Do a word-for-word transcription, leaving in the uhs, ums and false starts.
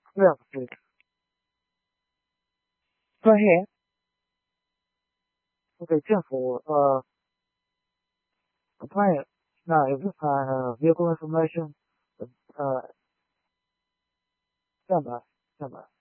Yeah, please. Go ahead. Okay, 政府 uh applying now if you find uh, vehicle information uh 这样吧，这样吧。